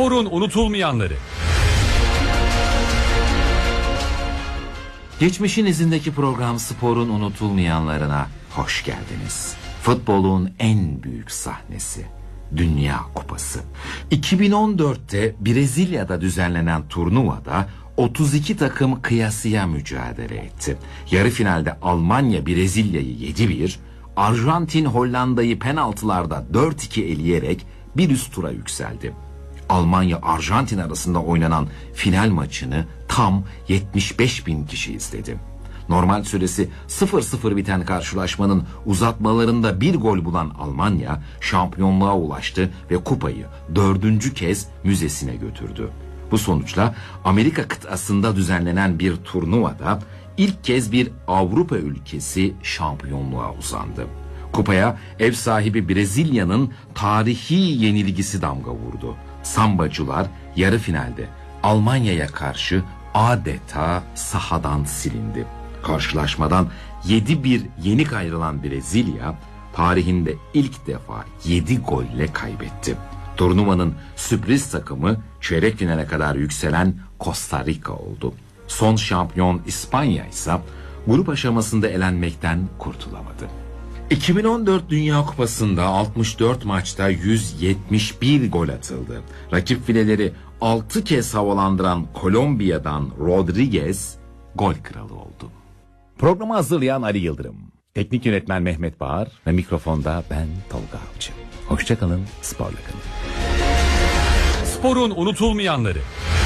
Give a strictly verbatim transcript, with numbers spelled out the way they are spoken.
Sporun unutulmayanları. Geçmişin izindeki program Sporun unutulmayanlarına hoş geldiniz. Futbolun en büyük sahnesi, Dünya Kupası. iki bin on dörtte Brezilya'da düzenlenen turnuvada otuz iki takım kıyasıya mücadele etti. Yarı finalde Almanya Brezilya'yı yedi bir, Arjantin Hollanda'yı penaltılarda dört iki eleyerek bir üst tura yükseldi. Almanya-Arjantin arasında oynanan final maçını tam yetmiş beş bin kişi izledi. Normal süresi sıfır sıfır biten karşılaşmanın uzatmalarında bir gol bulan Almanya şampiyonluğa ulaştı ve kupayı dördüncü kez müzesine götürdü. Bu sonuçla Amerika kıtasında düzenlenen bir turnuvada ilk kez bir Avrupa ülkesi şampiyonluğa uzandı. Kupaya ev sahibi Brezilya'nın tarihi yenilgisi damga vurdu. Sambacılar yarı finalde Almanya'ya karşı adeta sahadan silindi. Karşılaşmadan yedi bir yenik ayrılan Brezilya tarihinde ilk defa yedi golle kaybetti. Turnuvanın sürpriz takımı çeyrek finale kadar yükselen Costa Rica oldu. Son şampiyon İspanya ise grup aşamasında elenmekten kurtulamadı. iki bin on dört Dünya Kupası'nda altmış dört maçta yüz yetmiş bir gol atıldı. Rakip fileleri altı kez havalandıran Kolombiya'dan Rodriguez gol kralı oldu. Programı hazırlayan Ali Yıldırım, teknik yönetmen Mehmet Bağır ve mikrofonda ben Tolga Avcı. Hoşçakalın, sporla kalın. Sporun unutulmayanları.